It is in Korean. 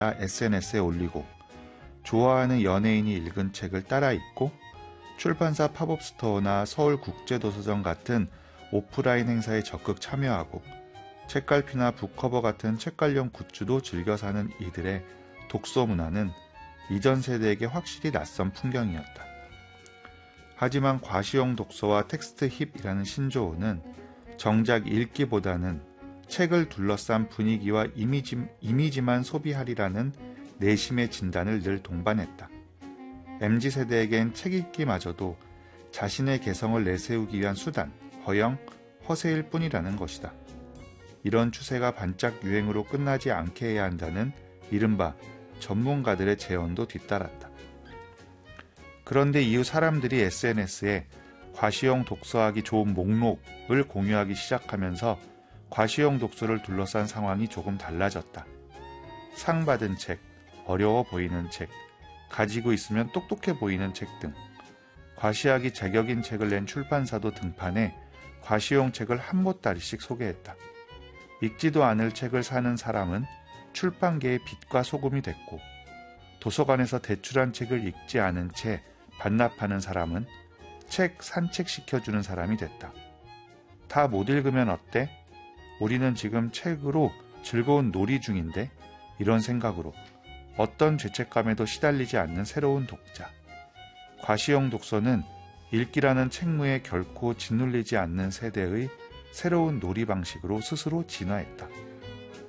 SNS에 올리고 좋아하는 연예인이 읽은 책을 따라 읽고 출판사 팝업 스토어나 서울국제도서관 같은 오프라인 행사에 적극 참여하고 책갈피나 북커버 같은 책 관련 굿즈도 즐겨 사는 이들의 독서 문화는 이전 세대에게 확실히 낯선 풍경이었다. 하지만 과시용 독서와 텍스트 힙이라는 신조어는 정작 읽기보다는 책을 둘러싼 분위기와 이미지만 소비하리라는 내심의 진단을 늘 동반했다. MZ세대에겐 책 읽기마저도 자신의 개성을 내세우기 위한 수단, 허영, 허세일 뿐이라는 것이다. 이런 추세가 반짝 유행으로 끝나지 않게 해야 한다는 이른바 전문가들의 제언도 뒤따랐다. 그런데 이후 사람들이 SNS에 과시용 독서하기 좋은 목록을 공유하기 시작하면서 과시용 독서를 둘러싼 상황이 조금 달라졌다. 상 받은 책, 어려워 보이는 책, 가지고 있으면 똑똑해 보이는 책 등 과시하기 제격인 책을 낸 출판사도 등판해 과시용 책을 한 보따리씩 소개했다. 읽지도 않을 책을 사는 사람은 출판계의 빛과 소금이 됐고 도서관에서 대출한 책을 읽지 않은 채 반납하는 사람은 책 산책시켜주는 사람이 됐다. 다 못 읽으면 어때? 우리는 지금 책으로 즐거운 놀이 중인데? 이런 생각으로 어떤 죄책감에도 시달리지 않는 새로운 독자. 과시용 독서는 읽기라는 책무에 결코 짓눌리지 않는 세대의 새로운 놀이 방식으로 스스로 진화했다.